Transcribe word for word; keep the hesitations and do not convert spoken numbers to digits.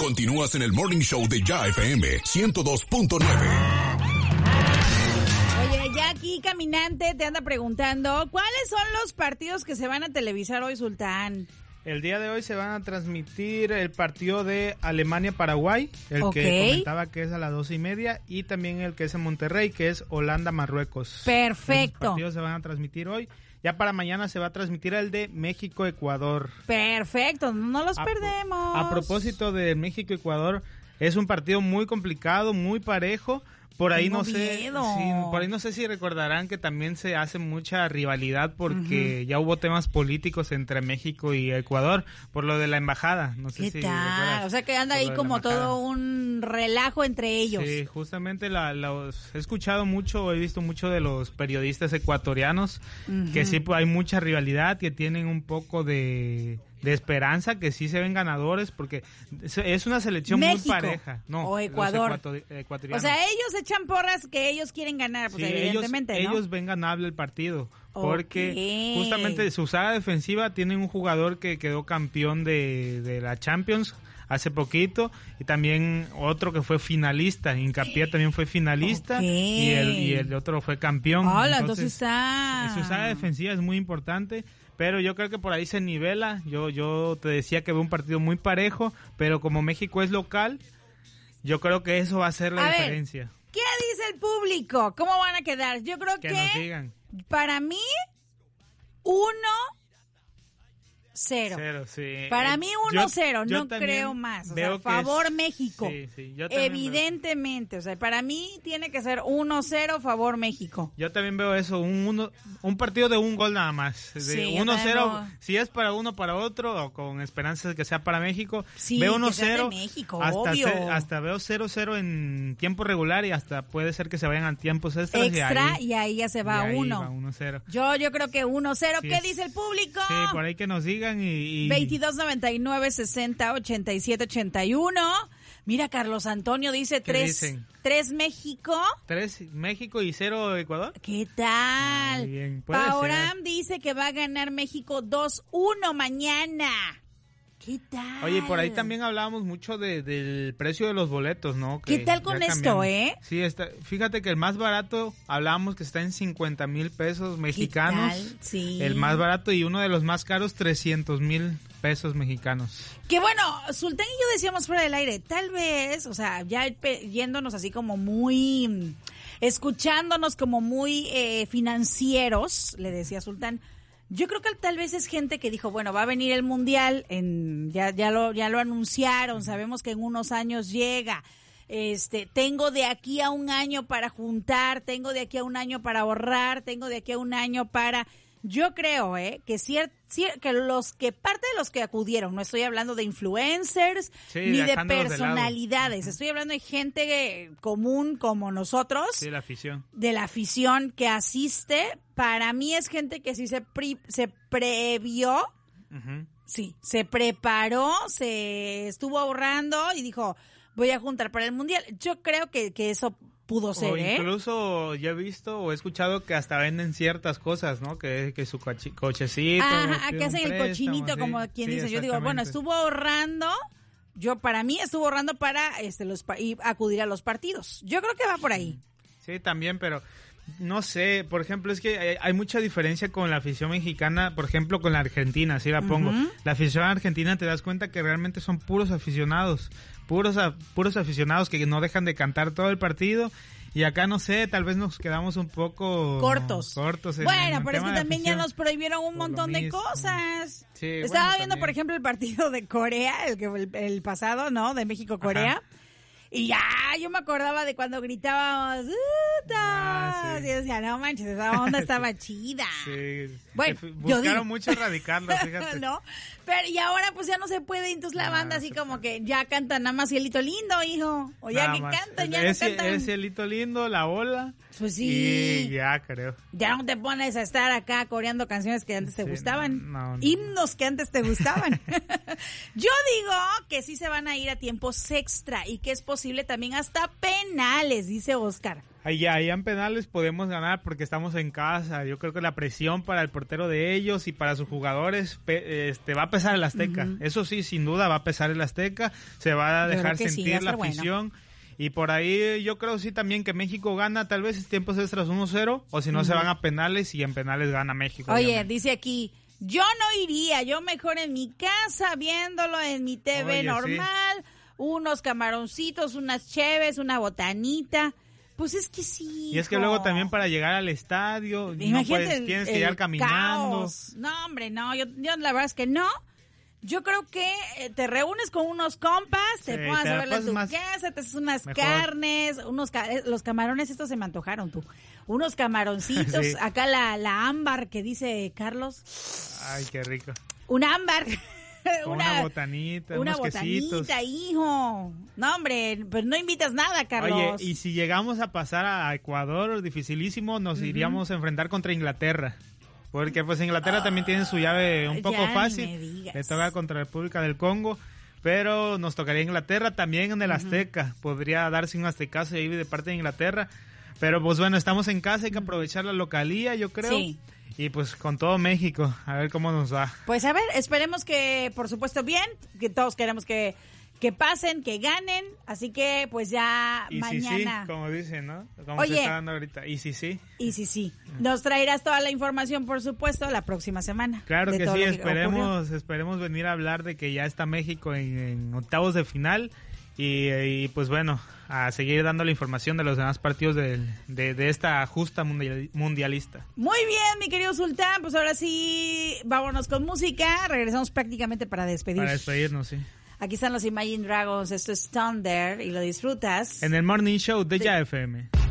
Continúas en el Morning Show de Ya F M ciento dos punto nueve. Oye, ya aquí Caminante te anda preguntando, ¿cuáles son los partidos que se van a televisar hoy, Sultán? El día de hoy se van a transmitir el partido de Alemania-Paraguay, el okay. que comentaba que es a las doce y media, y también el que es en Monterrey, que es Holanda-Marruecos. Perfecto. Los partidos se van a transmitir hoy. Ya para mañana se va a transmitir el de México-Ecuador. Perfecto, no los a, perdemos. A propósito de México-Ecuador, es un partido muy complicado, muy parejo. Por ahí Tengo no sé, sí, por ahí no sé si recordarán que también se hace mucha rivalidad porque uh-huh. ya hubo temas políticos entre México y Ecuador por lo de la embajada. No sé ¿Qué si tal? recuerdas, o sea que anda ahí como todo un relajo entre ellos. Sí, justamente la, los he escuchado mucho, he visto mucho de los periodistas ecuatorianos uh-huh. que sí pues, hay mucha rivalidad, que tienen un poco de de esperanza, que sí se ven ganadores, porque es una selección México, muy pareja. No, o Ecuador. Ecuator, ecuatorianos. O sea, ellos echan porras que ellos quieren ganar, pues sí, evidentemente, ellos, ¿no? ellos ven ganable el partido, porque okay. justamente su saga defensiva tienen un jugador que quedó campeón de, de la Champions hace poquito, y también otro que fue finalista, Hincapié también fue finalista, okay. y, el, y el otro fue campeón. Hola, entonces, entonces está... Su saga defensiva es muy importante, pero yo creo que por ahí se nivela. Yo yo te decía que veo un partido muy parejo, pero como México es local, yo creo que eso va a ser la a diferencia. Ver, ¿qué dice el público? ¿Cómo van a quedar? Yo creo que, que nos digan. Para mí, uno cero. Cero, sí. Para mí uno cero, no creo más. O sea, favor es... México. Sí, sí, yo evidentemente, veo... o sea, para mí tiene que ser uno cero favor México. Yo también veo eso, un uno, un partido de un gol nada más. De sí, uno cero, si es para uno para otro, o con esperanzas de que sea para México. Sí, veo uno que sea cero, de México, hasta, obvio. Se, hasta veo cero cero en tiempo regular, y hasta puede ser que se vayan a tiempos extras. Extra, y ahí, y ahí ya se va a uno. uno cero. Yo, yo creo que uno cero. Sí, ¿Qué es, dice el público? Sí, por ahí que nos digan y... y... veintidós noventa y nueve sesenta ochenta y siete ochenta y uno. Mira, Carlos Antonio dice tres, dicen? tres México. Tres México y cero Ecuador. ¿Qué tal? Muy bien, puede Pauram ser. dice que va a ganar México dos uno mañana. ¿Qué tal? Oye, por ahí también hablábamos mucho de, del precio de los boletos, ¿no? Que ¿Qué tal con esto, eh? Sí, está, fíjate que el más barato, hablábamos que está en cincuenta mil pesos mexicanos. ¿Qué tal? Sí. El más barato, y uno de los más caros, trescientos mil pesos mexicanos. Que bueno, Sultán y yo decíamos fuera del aire, tal vez, o sea, ya yéndonos así como muy, escuchándonos como muy eh, financieros, le decía Sultán. Yo creo que tal vez es gente que dijo, bueno, va a venir el Mundial, en ya ya lo ya lo anunciaron, sabemos que en unos años llega. Este, tengo de aquí a un año para juntar, tengo de aquí a un año para ahorrar, tengo de aquí a un año para... Yo creo, eh, que cier, cier, que los que parte de los que acudieron, no estoy hablando de influencers sí, ni de de personalidades, estoy hablando de gente común como nosotros, sí, la afición, de la afición que asiste. Para mí es gente que sí se pri, se previó, uh-huh. sí, se preparó, se estuvo ahorrando y dijo, voy a juntar para el Mundial. Yo creo que que eso pudo ser, o ¿eh? Incluso yo he visto o he escuchado que hasta venden ciertas cosas, ¿no? Que, que su coche, cochecito. Ajá, que hacen el cochinito, sí, como quien sí, dice. Yo digo, bueno, estuvo ahorrando, yo para mí estuvo ahorrando para este los y acudir a los partidos. Yo creo que va por ahí. Sí, también, pero no sé, por ejemplo, es que hay, hay mucha diferencia con la afición mexicana, por ejemplo, con la argentina, así la pongo. Uh-huh. La afición argentina, te das cuenta que realmente son puros aficionados, puros a, puros aficionados que no dejan de cantar todo el partido. Y acá, no sé, tal vez nos quedamos un poco... Cortos. Cortos en, bueno, en pero es que también afición. ya nos prohibieron un montón de cosas. Sí, Estaba bueno, viendo, también. por ejemplo, el partido de Corea, el que el, el pasado, ¿no? De México-Corea. Ajá. Y ya, yo me acordaba de cuando gritábamos, ah, sí. Y decía, no manches, esa onda estaba chida. Sí. Bueno, buscaron yo mucho erradicarlo, fíjate. No, pero y ahora pues ya no se puede, entonces la banda ah, así como que ya cantan nada más Cielito Lindo, hijo. O ya nada que más. cantan, ya ese, no cantan. Es Cielito Lindo, La Ola. Pues sí. Y ya, creo. Ya no te pones a estar acá coreando canciones que antes te sí, gustaban. No, no, Himnos que antes te gustaban. Yo digo que sí se van a ir a tiempos extra y que es posible posible también hasta penales, dice Oscar. Ahí, ahí en penales podemos ganar porque estamos en casa. Yo creo que la presión para el portero de ellos y para sus jugadores pe, este, va a pesar el Azteca. Uh-huh. Eso sí, sin duda va a pesar el Azteca. Se va a dejar sentir sí, la afición. Bueno. Y por ahí yo creo sí también que México gana, tal vez tiempos extras uno cero, o si no uh-huh. se van a penales y en penales gana México. Oye, obviamente. Dice aquí, yo no iría, yo mejor en mi casa viéndolo en mi T V Oye, normal, sí. unos camaroncitos, unas cheves, una botanita. Pues es que sí. Y es que luego también para llegar al estadio, imagínate, no puedes, el, tienes que llegar caminando. Caos. No, hombre, no, yo, yo la verdad es que no. Yo creo que te reúnes con unos compas, te sí, pones a ver la tu casa, te haces unas mejor. carnes, unos ca los camarones estos se me antojaron tú. Unos camaroncitos, sí. acá la, la ámbar que dice Carlos. Ay, qué rico. Un ámbar. Una, una botanita, una unos botanita, quesitos. hijo. No, hombre, pues no invitas nada, Carlos. Oye, y si llegamos a pasar a Ecuador, dificilísimo, nos uh-huh. iríamos a enfrentar contra Inglaterra. Porque pues Inglaterra oh, también tiene su llave un poco fácil. Le toca contra la República del Congo. Pero nos tocaría Inglaterra también en el uh-huh. Azteca. Podría darse un aztecazo ahí de parte de Inglaterra. Pero pues bueno, estamos en casa, hay que aprovechar la localía, yo creo. Sí. Y pues con todo México, a ver cómo nos va. Pues a ver, esperemos que, por supuesto, bien, que todos queremos que, que pasen, que ganen, así que pues ya y mañana. Y sí, sí, como dicen, ¿no? Como Oye, se está dando ahorita. Y sí, sí. Y sí, sí. Nos traerás toda la información, por supuesto, la próxima semana. Claro que sí, que esperemos, esperemos venir a hablar de que ya está México en, en octavos de final. Y, y pues bueno, a seguir dando la información de los demás partidos de, de, de esta justa mundial, mundialista. Muy bien, mi querido Sultán, pues ahora sí, vámonos con música, regresamos prácticamente para despedir. Para despedirnos, sí. Aquí están los Imagine Dragons, esto es Thunder y lo disfrutas. En el Morning Show de Ya F M.